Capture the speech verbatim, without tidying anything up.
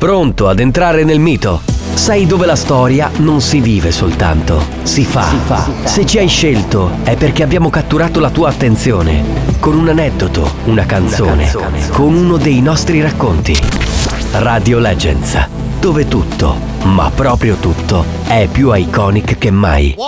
Pronto ad entrare nel mito? Sai dove la storia non si vive soltanto, si fa. Si fa. Se ci hai scelto è perché abbiamo catturato la tua attenzione con un aneddoto, una canzone, una canzone. Con uno dei nostri racconti. Radio Legends, dove tutto, ma proprio tutto, è più iconic che mai.